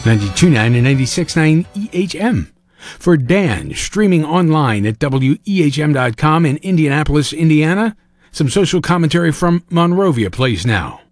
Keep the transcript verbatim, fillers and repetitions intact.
ninety-two point nine and ninety-six point nine E H M. For Dan, streaming online at W E H M dot com in Indianapolis, Indiana, some social commentary from Monrovia plays now.